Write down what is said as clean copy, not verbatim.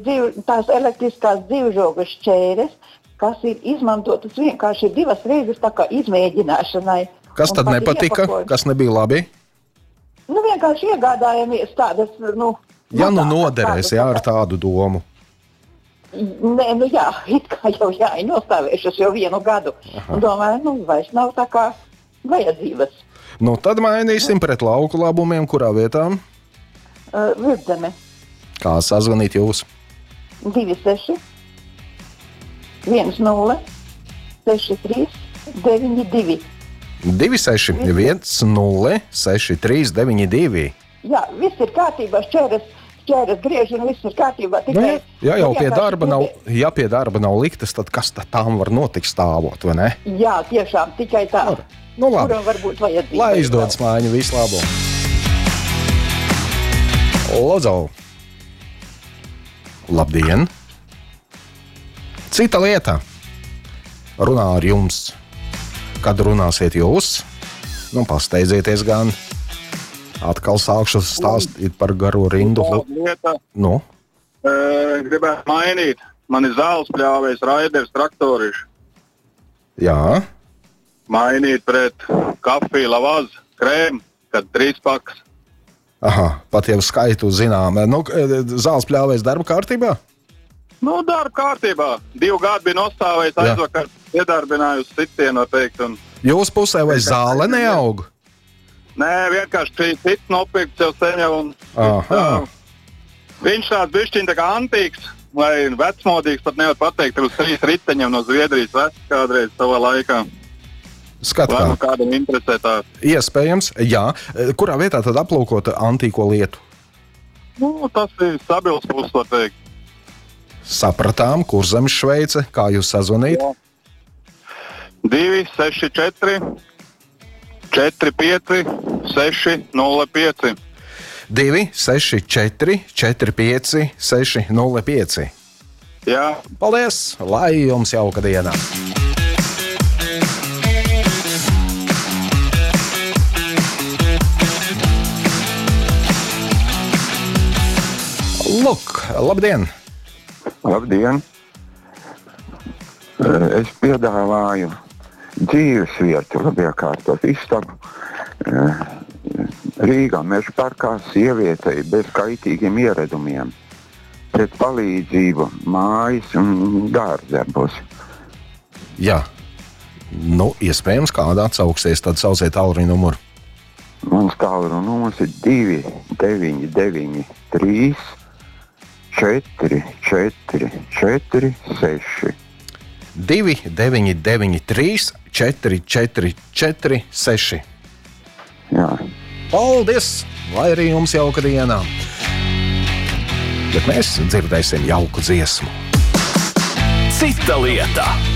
tās elektriskās dzīvžogas šķēres, kas ir izmantotas vienkārši 2 reizes tā kā izmēģināšanai. Kas tad nepatika? Kas nebija labi? Vienkārši iegādājamies tādas, Ja noderēs, ar tādu domu. Nē, it kā jau nostāvējušas jau 1 gadu. Un domāju, vairs nav tā kā vajadzības. Tad mainīsim pret lauku labumiem, kurā vietā? Vidzeme. Kā sazvanīt jūs? 26 10 63 92. 26 10 63 92. Jā, viss ir kārtībā, šķēres griež un viss ir kārtībā. Tikai, ja pie darba nav liktas, tad kas tām var notikt stāvot, vai ne? Jā, tiešām, tikai tā. Labi. Kuram varbūt vajadzība. Lai izdodas mājiņa, visu labu. Lodzo. Labdien. Cita lieta. Runā ar jums. Kad runāsiet jūs? Pasteidzieties gan. Atkal sākšu stāstīt par garo rindu. Gribētu mainīt. Man ir zālespļāvējs Raiders traktoriši. Jā. Mainīt pret kafiju, lavazu, krēmu, kad 3 pakas. Aha, pat jau skaitu zinām. Zālespļāvējs darba kārtībā? Darba kārtībā. 2 gadi bija nostāvējis, aizvakar iedarbināju uz sitienu, teikt. Jūs pusē vai zāle neaug? Nē, vienkārši šī cits nopirkts jau sen jau. Viņš tāds bišķiņ tā kā antīks vai vecmodīgs, pat nevar pateikt, ir uz 3 riteņiem no Zviedrijas vecs kādreiz savā laikā. Skatā. Vai kādam interesē tā? Iespējams, jā. Kurā vietā tad aplūkot antīko lietu? Tas ir stabils puses, var teikt. Sapratām, Kurzemes Šveice, kā jūs sazvanīt? 264 45 605. 264 45 605. Jā. Paldies, lai jums jauka diena. Lūk, labdien! Labdien! Es piedāvāju dzīves vietu, labi iekārtot istabu Rīgā Meža parkā sievietei bez kaitīgiem ieradumiem, pret palīdzību mājas un dārzarbos. Jā, iespējams kādā atsauksies, tad sauciet tālruņa numuru. Mans tālruņa numurs ir 2993 4446. 2993 4446. Jā. Paldies! Lai arī jums jauka diena! Bet mēs dzirdēsim jauku dziesmu. Cita lieta.